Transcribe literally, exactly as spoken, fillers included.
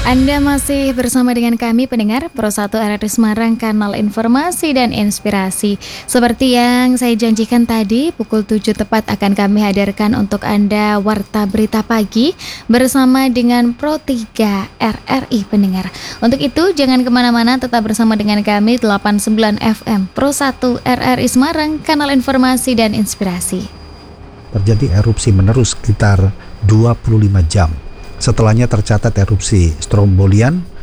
Anda masih bersama dengan kami pendengar Pro satu R R I Semarang, kanal informasi dan inspirasi. Seperti yang saya janjikan tadi, pukul tujuh tepat akan kami hadirkan untuk Anda Warta Berita Pagi bersama dengan Pro tiga R R I pendengar. Untuk itu jangan kemana-mana, tetap bersama dengan kami delapan puluh sembilan F M Pro satu R R I Semarang, kanal informasi dan inspirasi. Terjadi erupsi menerus sekitar dua puluh lima jam. Setelahnya tercatat erupsi Strombolian